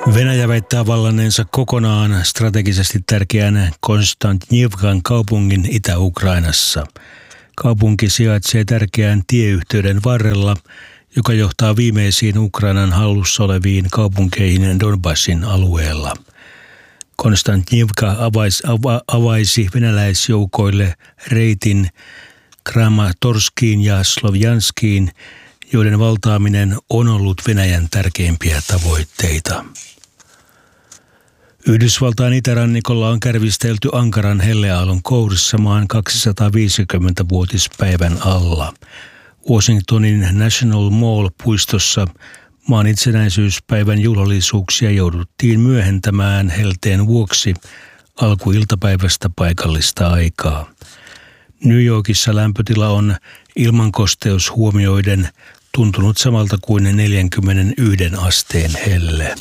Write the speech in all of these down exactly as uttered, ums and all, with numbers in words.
Venäjä väittää vallanneensa kokonaan strategisesti tärkeän Konstantinivkan kaupungin Itä-Ukrainassa. Kaupunki sijaitsee tärkeän tieyhteyden varrella, joka johtaa viimeisiin Ukrainan hallussa oleviin kaupunkeihin Donbassin alueella. Konstantinivka avaisi, ava, avaisi venäläisjoukoille reitin Kramatorskiin ja Slovjanskiin, joiden valtaaminen on ollut Venäjän tärkeimpiä tavoitteita. Yhdysvaltain itärannikolla on kärvistelty ankaran helleaallon kourissa maan kaksisataaviisikymmentävuotispäivän alla. Washingtonin National Mall-puistossa maan itsenäisyyspäivän juhlallisuuksia jouduttiin myöhentämään helteen vuoksi alkuiltapäivästä paikallista aikaa. New Yorkissa lämpötila on ilmankosteus huomioiden tuntunut samalta kuin neljäkymmentäyksi asteen helle.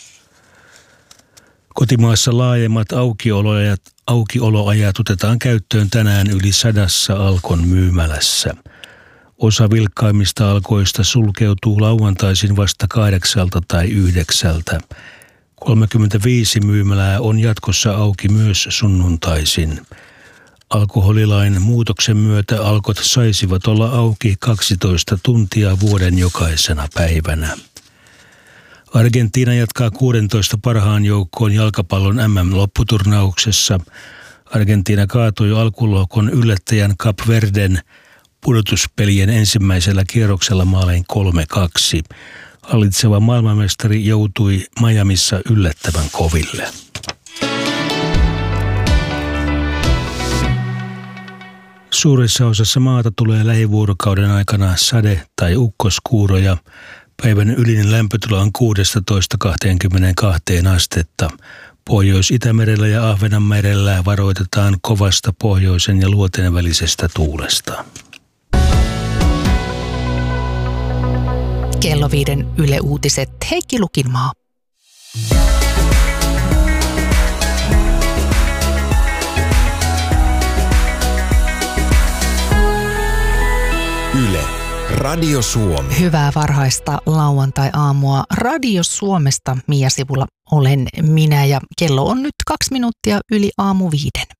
Kotimaassa laajemmat aukioloajat, aukioloajat otetaan käyttöön tänään yli sadassa Alkon myymälässä. Osa vilkkaimmista alkoista sulkeutuu lauantaisin vasta kahdeksalta tai yhdeksältä. kolmekymmentäviisi myymälää on jatkossa auki myös sunnuntaisin. Alkoholilain muutoksen myötä Alkot saisivat olla auki kaksitoista tuntia vuoden jokaisena päivänä. Argentiina jatkaa kuudentoista parhaan joukkoon jalkapallon M M-lopputurnauksessa. Argentiina kaatoi alkulohkon yllättäjän Cap Verden pudotuspelien ensimmäisellä kierroksella maalein kolme kaksi. Hallitseva maailmanmestari joutui Miamissa yllättävän koville. Suuressa osassa maata tulee lähivuorokauden aikana sade- tai ukkoskuuroja. Päivän ylinen lämpötila on kuusitoista kaksikymmentäkaksi astetta. Pohjois-Itämerellä ja Ahvenanmerellä varoitetaan kovasta pohjoisen ja luoteen välisestä tuulesta. Kello viiden Yle Uutiset, Heikki Lukinmaa. Yle, Radio Suomi. Hyvää varhaista lauantai-aamua Radio Suomesta. Mia Sipula olen minä ja kello on nyt kaksi minuuttia yli aamu viiden.